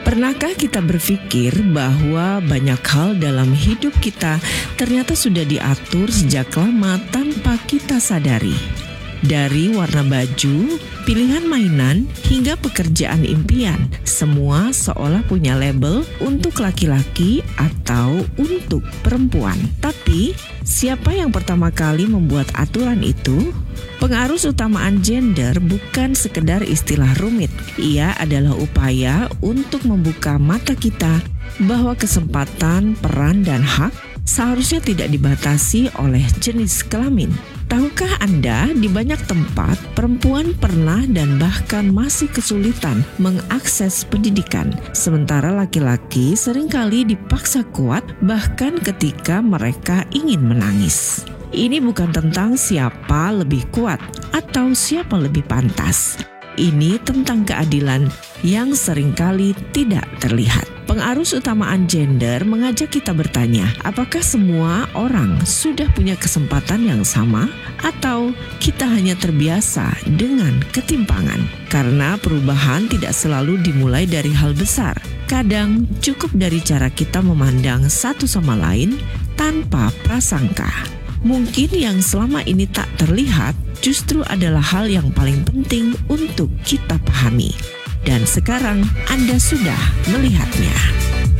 Pernahkah kita berpikir bahwa banyak hal dalam hidup kita ternyata sudah diatur sejak lama tanpa kita sadari? Dari warna baju, pilihan mainan, hingga pekerjaan impian, semua seolah punya label untuk laki-laki atau untuk perempuan. Tapi, siapa yang pertama kali membuat aturan itu? Pengarus utamaan gender bukan sekedar istilah rumit. Ia adalah upaya untuk membuka mata kita bahwa kesempatan, peran, dan hak seharusnya tidak dibatasi oleh jenis kelamin. Tahukah Anda, di banyak tempat perempuan pernah dan bahkan masih kesulitan mengakses pendidikan, sementara laki-laki seringkali dipaksa kuat bahkan ketika mereka ingin menangis. Ini bukan tentang siapa lebih kuat atau siapa lebih pantas. Ini tentang keadilan yang seringkali tidak terlihat. Pengarus utamaan gender mengajak kita bertanya, apakah semua orang sudah punya kesempatan yang sama atau kita hanya terbiasa dengan ketimpangan? Karena perubahan tidak selalu dimulai dari hal besar. Kadang cukup dari cara kita memandang satu sama lain tanpa prasangka. Mungkin yang selama ini tak terlihat justru adalah hal yang paling penting untuk kita pahami. Dan sekarang Anda sudah melihatnya.